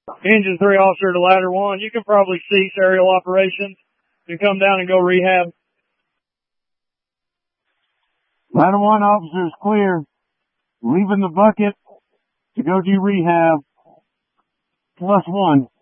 Engine 3 officer to ladder 1. You can probably cease aerial operations and come down and go rehab. Ladder 1 officer is clear. Leaving the bucket to go do rehab. +1.